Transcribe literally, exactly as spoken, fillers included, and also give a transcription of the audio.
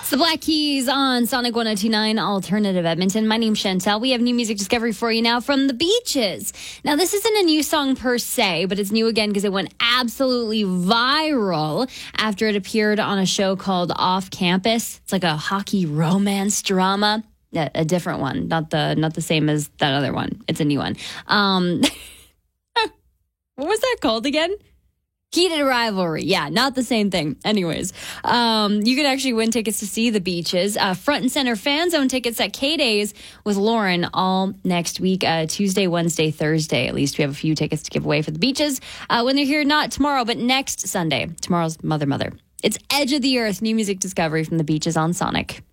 It's the Black Keys on Sonic one oh two point nine Alternative Edmonton. My name's Chantel. We have new music discovery for you now from The Beaches. Now, this isn't a new song per se, but it's new again because it went absolutely viral after it appeared on a show called Off Campus. It's like a hockey romance drama. A, a different one, not the not the same as that other one. It's a new one. Um, what was that called again? Heated Rivalry. Yeah, not the same thing. Anyways, um, you can actually win tickets to see The Beaches. Uh, front and center fan zone tickets at K-Days with Lauren all next week, uh, Tuesday, Wednesday, Thursday. At least we have a few tickets to give away for The Beaches uh, when they're here, not tomorrow, but next Sunday. Tomorrow's Mother Mother. It's Edge of the Earth, new music discovery from The Beaches on Sonic.